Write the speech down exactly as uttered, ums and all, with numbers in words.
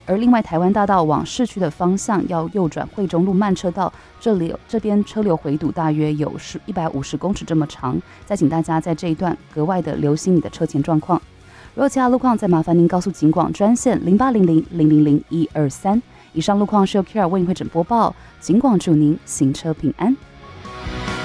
而另外台湾大道往市区的方向要右转惠中路慢车道，这里这边车流回堵大约有一百五十公尺这么长，再请大家在这一段格外的留心你的车前状况。如果其他路况，再麻烦您告诉警广专线零八零零零零零一二三。以上路况是由 Kira 为您会诊播报，警广祝您行车平安。